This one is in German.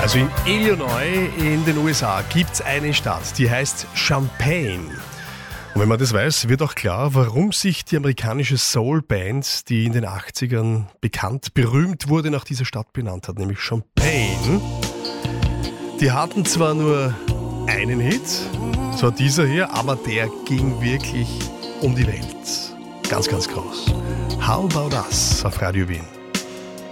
Also in Illinois in den USA gibt es eine Stadt, die heißt Champaign. Und wenn man das weiß, wird auch klar, warum sich die amerikanische Soul-Band, die in den 80ern berühmt wurde, nach dieser Stadt benannt hat, nämlich Champaign. Die hatten zwar nur einen Hit, so dieser hier, aber der ging wirklich um die Welt. Ganz, ganz groß. How About Us auf Radio Wien.